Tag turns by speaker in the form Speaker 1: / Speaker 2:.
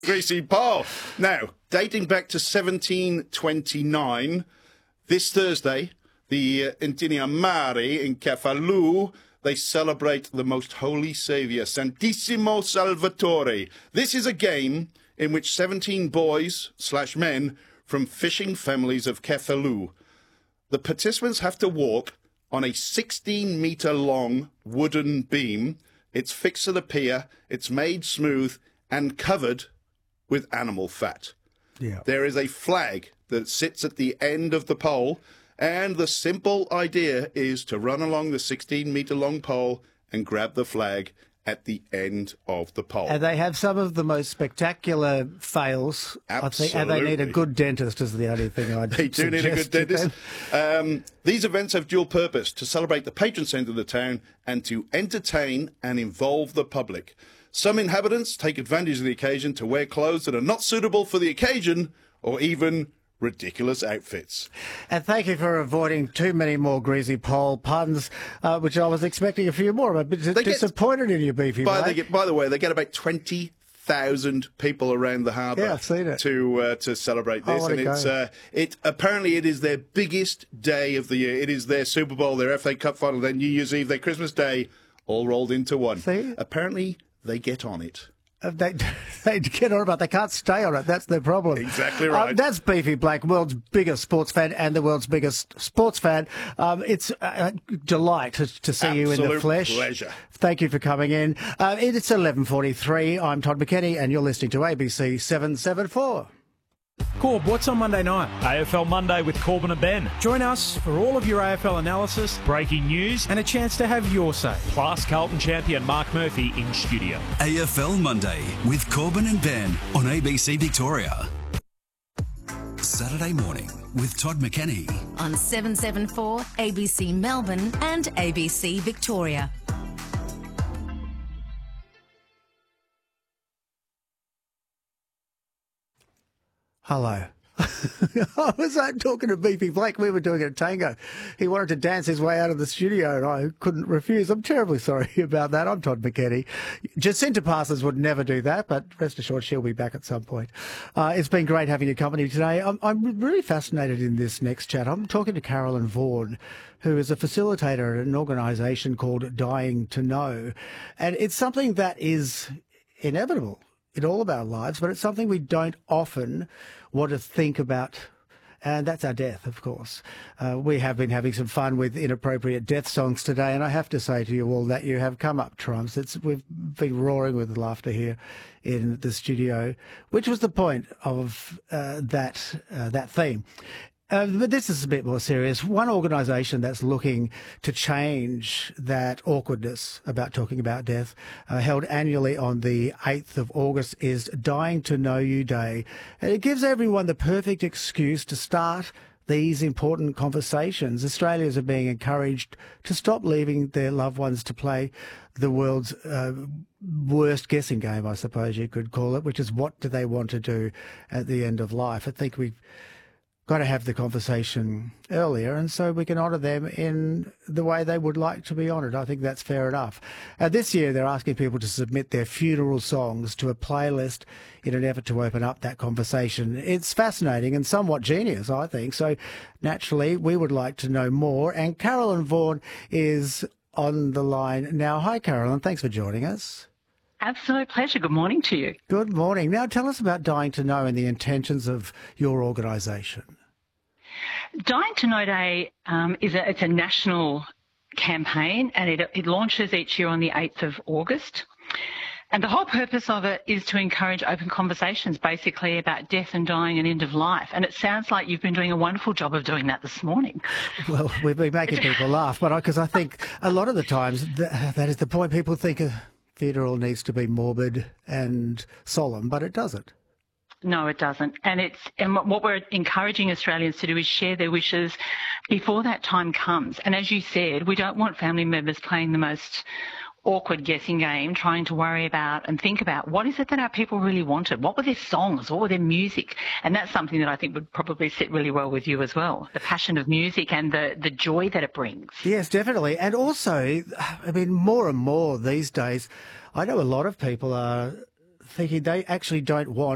Speaker 1: Greasy Paul. Now, dating back to 1729, this Thursday, the Intiniamari in Kefalow, they celebrate the most holy saviour, Santissimo Salvatore. This is a game in which 17 boys/men from fishing families of Kefalow. The participants have to walk on a 16-metre long wooden beam. It's fixed to the pier, it's made smooth and covered with animal fat.
Speaker 2: Yeah.
Speaker 1: There is a flag that sits at the end of the pole, and the simple idea is to run along the 16-metre long pole and grab the flag at the end of the pole.
Speaker 2: And they have some of the most spectacular fails.
Speaker 1: Absolutely.
Speaker 2: I think, and they need a good dentist is the only thing I'd
Speaker 1: They do need a good dentist. These events have dual purpose: to celebrate the patron saint of the town and to entertain and involve the public. Some inhabitants take advantage of the occasion to wear clothes that are not suitable for the occasion or even ridiculous outfits.
Speaker 2: And thank you for avoiding too many more greasy pole puns, which I was expecting a few more. I'm a bit disappointed in you, Beefy.
Speaker 1: By the way, they get about 20,000 people around the harbour.
Speaker 2: Yeah, I've seen it.
Speaker 1: To celebrate this, and apparently it is their biggest day of the year. It is their Super Bowl, their FA Cup final, their New Year's Eve, their Christmas Day, all rolled into one.
Speaker 2: See?
Speaker 1: Apparently they get on it.
Speaker 2: They get on it, but they can't stay on it. That's their problem.
Speaker 1: Exactly right.
Speaker 2: That's Beefy Black, world's biggest sports fan and the world's biggest sports fan. It's a delight to see you in the flesh.
Speaker 1: Absolute pleasure.
Speaker 2: Thank you for coming in. It's 11:43. I'm Todd McKenney, and you're listening to ABC 774.
Speaker 3: Corb, what's on Monday night?
Speaker 4: AFL Monday with Corbin and Ben.
Speaker 3: Join us for all of your AFL analysis,
Speaker 4: Breaking news,
Speaker 3: and a chance to have your say.
Speaker 4: plus Carlton champion Mark Murphy in studio.
Speaker 5: AFL Monday with Corbin and Ben on ABC Victoria. Saturday morning with Todd McKenney
Speaker 6: on 774 ABC Melbourne and ABC Victoria.
Speaker 2: Hello. I was talking to Beefy Blake. We were doing a tango. He wanted to dance his way out of the studio, and I couldn't refuse. I'm terribly sorry about that. I'm Todd McKenney. Jacinta Parsons would never do that, but rest assured she'll be back at some point. It's been great having your company today. I'm really fascinated in this next chat. I'm talking to Carolyn Vaughan, who is a facilitator at an organisation called Dying to Know. And it's something that is inevitable in all of our lives, but it's something we don't often want to think about, and that's our death, of course. We have been having some fun with inappropriate death songs today, and I have to say to you all that you have come up trumps. We've been roaring with laughter here in the studio, which was the point of that theme. But this is a bit more serious. One organisation that's looking to change that awkwardness about talking about death, held annually on the 8th of August, is Dying to Know You Day. And it gives everyone the perfect excuse to start these important conversations. Australians are being encouraged to stop leaving their loved ones to play the world's worst guessing game, I suppose you could call it, which is what do they want to do at the end of life. I think we've got to have the conversation earlier, and so we can honour them in the way they would like to be honoured. I think that's fair enough. This year they're asking people to submit their funeral songs to a playlist in an effort to open up that conversation. It's fascinating and somewhat genius, I think. So naturally we would like to know more, and Carolyn Vaughan is on the line now. Hi Carolyn, thanks for joining us.
Speaker 7: Absolute pleasure. Good morning to you.
Speaker 2: Good morning. Now tell us about Dying to Know and the intentions of your organisation.
Speaker 7: Dying to Know Day it's a national campaign, and it launches each year on the 8th of August. And the whole purpose of it is to encourage open conversations, basically about death and dying and end of life. And it sounds like you've been doing a wonderful job of doing that this morning.
Speaker 2: Well, we've been making people laugh, but because I think a lot of the times that is the point. People think a funeral needs to be morbid and solemn, but it doesn't.
Speaker 7: No, it doesn't. And what we're encouraging Australians to do is share their wishes before that time comes. And as you said, we don't want family members playing the most awkward guessing game, trying to worry about and think about what is it that our people really wanted? What were their songs? What were their music? And that's something that I think would probably sit really well with you as well, the passion of music and the joy that it brings.
Speaker 2: Yes, definitely. And also, I mean, more and more these days, I know a lot of people are thinking they actually don't want